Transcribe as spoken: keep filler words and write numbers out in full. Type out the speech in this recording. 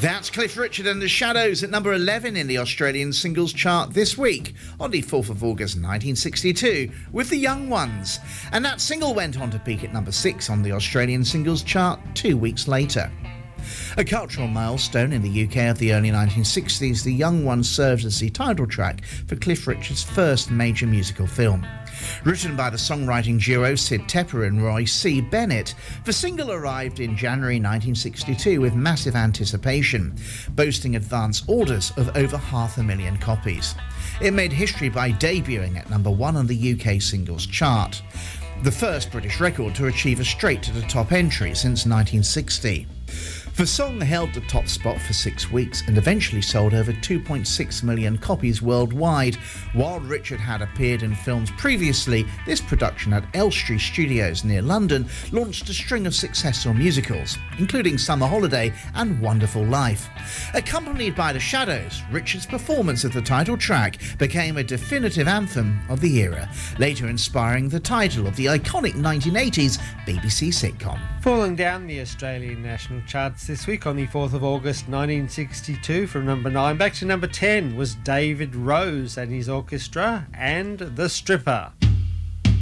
That's Cliff Richard and the Shadows at number eleven in the Australian singles chart this week, on the fourth of August nineteen sixty-two, with The Young Ones. And that single went on to peak at number six on the Australian singles chart two weeks later. A cultural milestone in the U K of the early nineteen sixties, The Young Ones served as the title track for Cliff Richard's first major musical film. Written by the songwriting duo Sid Tepper and Roy C. Bennett, the single arrived in January nineteen sixty-two with massive anticipation, boasting advance orders of over half a million copies. It made history by debuting at number one on the U K singles chart, the first British record to achieve a straight-to-the-top entry since nineteen sixty. The song held the top spot for six weeks and eventually sold over two point six million copies worldwide. While Richard had appeared in films previously, this production at Elstree Studios near London launched a string of successful musicals, including Summer Holiday and Wonderful Life. Accompanied by The Shadows, Richard's performance of the title track became a definitive anthem of the era, later inspiring the title of the iconic nineteen eighties B B C sitcom. Falling down the Australian national charts this week on the fourth of August nineteen sixty-two from number nine back to number ten was David Rose and his orchestra and The Stripper.